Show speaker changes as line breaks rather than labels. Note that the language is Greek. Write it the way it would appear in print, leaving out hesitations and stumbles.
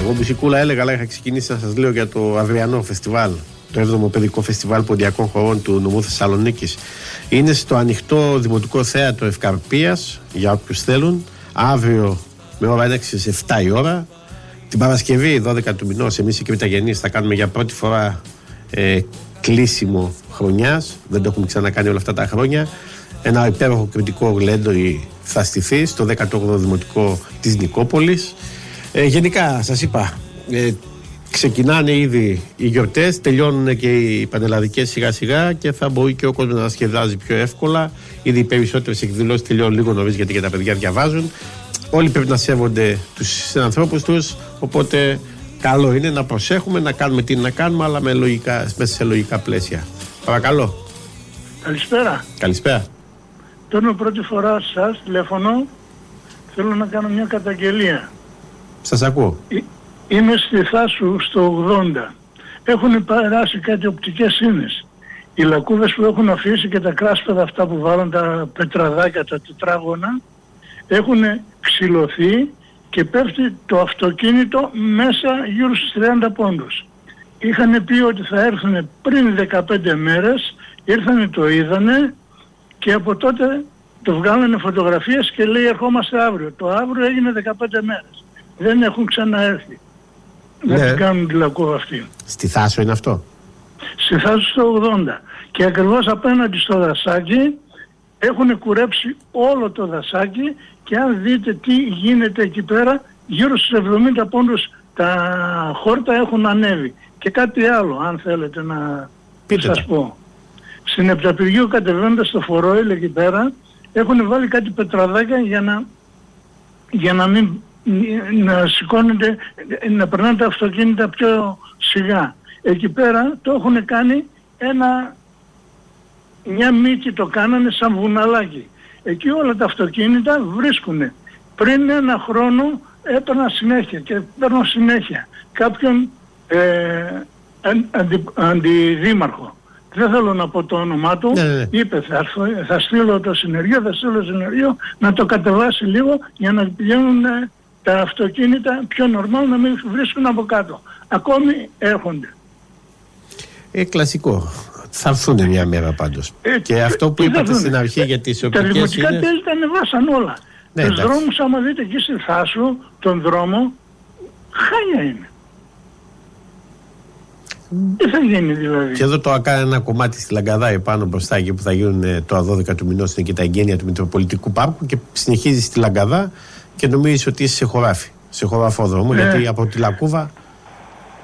Εγώ μουσικούλα έλεγα, αλλά είχα ξεκινήσει να σας λέω για το αυριανό φεστιβάλ, το 7ο παιδικό φεστιβάλ ποντιακών χωρών του νομού Θεσσαλονίκης. Είναι στο ανοιχτό Δημοτικό Θέατρο Ευκαρπίας για όποιους θέλουν, αύριο με ώρα έναρξης στις 7 η ώρα. Την Παρασκευή 12 του μηνός εμείς οι Κρηταγενείς θα κάνουμε για πρώτη φορά κλείσιμο χρονιάς. Δεν το έχουμε ξανακάνει όλα αυτά τα χρόνια. Ένα υπέροχο κριτικό γλέντορι θα στηθεί στο 18ο Δημοτικό της Νικόπολης. Γενικά σας είπα, ξεκινάνε ήδη οι γιορτές, τελειώνουν και οι πανελλαδικές σιγά σιγά και θα μπορεί και ο κόσμος να σχεδιάζει πιο εύκολα. Ήδη οι περισσότερες εκδηλώσεις τελειώνουν λίγο νωρίς γιατί και τα παιδιά διαβάζουν. Όλοι πρέπει να σέβονται τους συνανθρώπους τους, οπότε καλό είναι να προσέχουμε, να κάνουμε τι να κάνουμε, αλλά μέσα σε λογικά πλαίσια. Παρακαλώ.
Καλησπέρα.
Καλησπέρα.
Παίρνω πρώτη φορά σας τηλέφωνο, θέλω να κάνω μια καταγγελία.
Σας ακούω.
Είμαι στη Θάσου στο 80. Έχουν περάσει κάτι οπτικές ίνες. Οι λακκούβες που έχουν αφήσει και τα κράσπεδα αυτά που βάλαν, τα πετραδάκια, τα τετράγωνα, έχουν ξυλωθεί και πέφτει το αυτοκίνητο μέσα γύρω στους 30 πόντους. Είχαν πει ότι θα έρθουν πριν 15 μέρες, ήρθανε, το είδανε και από τότε το βγάλανε φωτογραφίες και λέει ερχόμαστε αύριο. Το αύριο έγινε 15 μέρες. Δεν έχουν ξαναέρθει.
Ναι.
Να την κάνουν τη λακκούβα αυτή.
Στη Θάσο είναι αυτό?
Στη Θάσο στο 80. Και ακριβώς απέναντι στο δασάκι έχουν κουρέψει όλο το δασάκι και αν δείτε τι γίνεται εκεί πέρα, γύρω στους 70 πόντους τα χόρτα έχουν ανέβει. Και κάτι άλλο, αν θέλετε να σας πω. Στην Επταπηργίου κατεβαίνοντας στο Φορόιλ εκεί πέρα, έχουν βάλει κάτι πετραδάκια για να μην να σηκώνεται, να περνάνε τα αυτοκίνητα πιο σιγά. Εκεί πέρα το έχουν κάνει μια μύτη το κάνανε σαν βουναλάκι. Εκεί όλα τα αυτοκίνητα βρίσκουνε. Πριν ένα χρόνο έπαιρνα συνέχεια και παίρνω συνέχεια κάποιον αντιδήμαρχο. Δεν θέλω να πω το όνομά του.
Ναι.
Είπε θα στείλω το συνεργείο, να το κατεβάσει λίγο για να πηγαίνουν τα αυτοκίνητα πιο νορμάλ, να μην βρίσκουν από κάτω. Ακόμη έρχονται.
Κλασικό. Θα έρθουν μια μέρα πάντως. Και αυτό που είπατε στην αρχή για τις οπτικές
ίνες. Τα δημοτικά τέλη τα ανεβάσαν όλα.
Ναι,
τους δρόμους άμα δείτε εκεί στη Θάσου, τον δρόμο, χάλια είναι. Τι θα γίνει δηλαδή?
Και εδώ το έκανε ένα κομμάτι στη Λαγκαδά επάνω μπροστά εκεί που θα γίνουν το 12 του μηνός, είναι και τα εγγένεια του Μητροπολιτικού Πάρκου και συνεχίζει στη Λαγκαδά και νομίζεις ότι είσαι σε χωράφι, σε χωραφόδρομο, γιατί από τη Λακκούβα